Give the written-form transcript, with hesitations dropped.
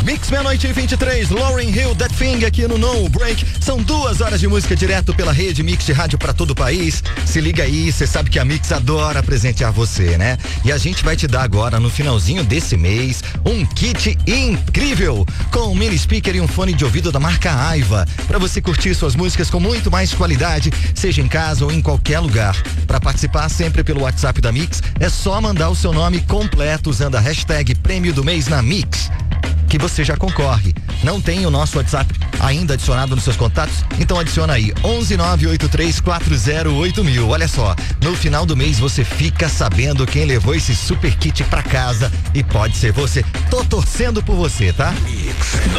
Mix meia-noite e 23, Lauryn Hill, That Thing aqui no No Break. São 2 horas de música direto pela rede Mix de rádio pra todo o país. Se liga aí, você sabe que a Mix adora presentear você, né? E a gente vai te dar agora, no finalzinho desse mês, um kit incrível com um mini speaker e um fone de ouvido da marca Aiva, pra você curtir suas músicas com muito mais qualidade, seja em casa ou em qualquer lugar. Pra participar sempre pelo WhatsApp da Mix, é só mandar o seu nome completo usando a hashtag Prêmio do Mês na Mix, que você já concorre. Não tem o nosso WhatsApp ainda adicionado nos seus contatos? Então adiciona aí, 11983408000. Olha só, no final do mês você fica sabendo quem levou esse super kit pra casa e pode ser você. Tô torcendo por você, tá? Mix